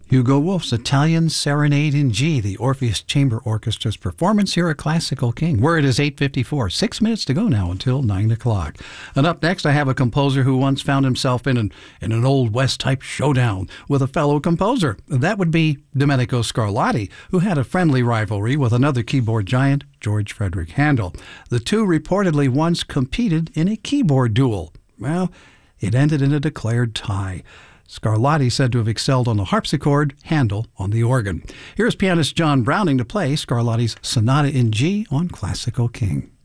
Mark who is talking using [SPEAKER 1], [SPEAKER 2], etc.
[SPEAKER 1] Hugo Wolf's Italian Serenade in G, the Orpheus Chamber Orchestra's performance here at Classical King, where it is 8:54. 6 minutes to go now until 9 o'clock. And up next, I have a composer who once found himself in an Old West-type showdown with a fellow composer. That would be Domenico Scarlatti, who had a friendly rivalry with another keyboard giant, George Frederick Handel. The two reportedly once competed in a keyboard duel. Well, it ended in a declared tie. Scarlatti said to have excelled on the harpsichord, Handel on the organ. Here's pianist John Browning to play Scarlatti's Sonata in G on Classical King.